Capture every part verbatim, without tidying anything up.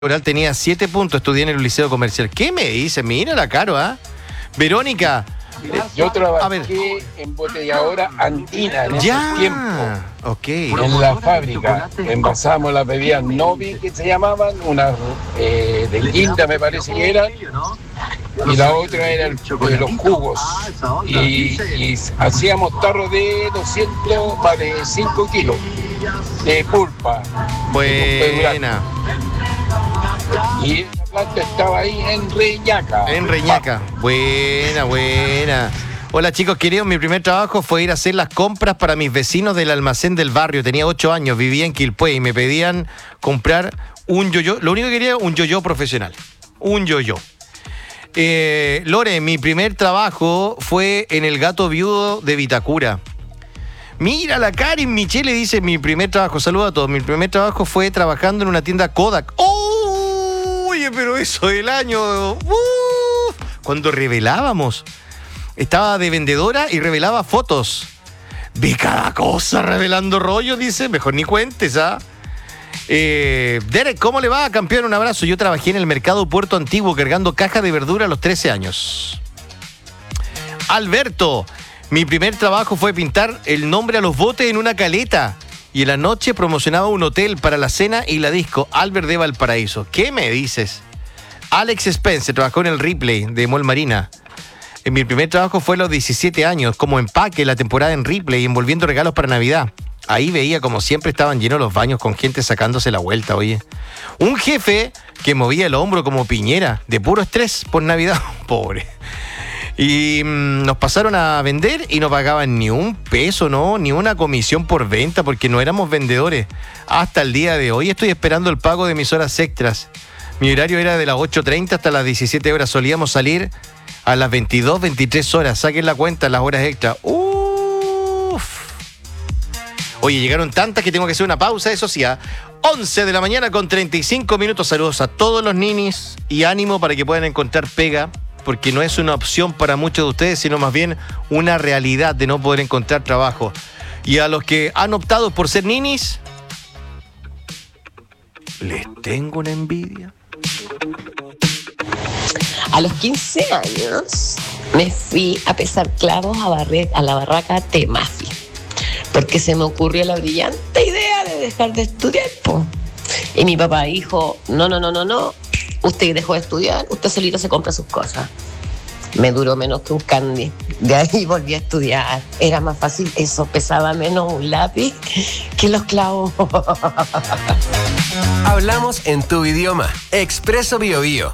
Oral tenía siete puntos, estudié en el Liceo Comercial. ¿Qué me dice? Mira la Caro, ¿ah? ¿eh? Verónica. Yo trabajé en botelladora andina en ya. ese tiempo. Ok. En la fábrica. Envasamos las bebidas Novi, que se llamaban, unas eh, de guinda me parece que eran, y la otra era el, de los jugos. Y, y hacíamos tarros de doscientos, vale, cinco kilos de pulpa. Buena. Y esa planta estaba ahí en Reñaca. En Reñaca. Buena, buena. Hola chicos, queridos, mi primer trabajo fue ir a hacer las compras para mis vecinos del almacén del barrio. Tenía ocho años, vivía en Quilpué y me pedían comprar un yo-yo. Lo único que quería era un yo-yo profesional. Un yo-yo. Eh, Lore, mi primer trabajo fue en el Gato Viudo de Vitacura. Mira, la Karin Michele dice, mi primer trabajo, saludos a todos, mi primer trabajo fue trabajando en una tienda Kodak. ¡Oh! Oye, pero eso del año... ¡Uh! Cuando revelábamos. Estaba de vendedora y revelaba fotos. Vi cada cosa revelando rollos, dice, mejor ni cuentes, ¿ah? Eh, Derek, ¿cómo le va, campeón? Un abrazo. Yo trabajé en el mercado Puerto Antiguo cargando cajas de verdura a los trece años. Alberto, mi primer trabajo fue pintar el nombre a los botes en una caleta y en la noche promocionaba un hotel para la cena y la disco Albert de Valparaíso. ¿Qué me dices? Alex Spencer trabajó en el Ripley de Mall Marina. En mi primer trabajo fue a los diecisiete años, como empaque la temporada en Ripley, envolviendo regalos para Navidad. Ahí veía como siempre estaban llenos los baños con gente sacándose la vuelta, oye. Un jefe que movía el hombro como Piñera, de puro estrés por Navidad, pobre. Y mmm, nos pasaron a vender y no pagaban ni un peso, no, ni una comisión por venta, porque no éramos vendedores. Hasta el día de hoy estoy esperando el pago de mis horas extras. Mi horario era de las ocho treinta hasta las diecisiete horas. Solíamos salir a las veintidós, veintitrés horas. Saquen la cuenta, las horas extras. Uff. Oye, llegaron tantas que tengo que hacer una pausa, eso sí, a once de la mañana con treinta y cinco minutos. Saludos a todos los ninis y ánimo para que puedan encontrar pega, porque no es una opción para muchos de ustedes, sino más bien una realidad de no poder encontrar trabajo. Y a los que han optado por ser ninis, les tengo una envidia. A los quince años me fui a pesar clavos a, barrer, a la barraca Temafi, porque se me ocurrió la brillante idea de dejar de estudiar, po. Y mi papá dijo, no, no, no, no, no, usted dejó de estudiar, usted solito se compra sus cosas. Me duró menos que un candy. De ahí volví a estudiar. Era más fácil eso, pesaba menos un lápiz que los clavos. Hablamos en tu idioma. Expreso Bio Bio.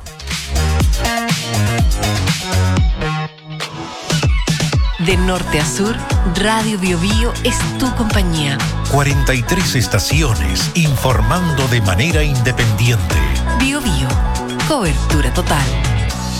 De norte a sur, Radio Bio Bio es tu compañía. cuarenta y tres estaciones informando de manera independiente. Bio Bio, cobertura total.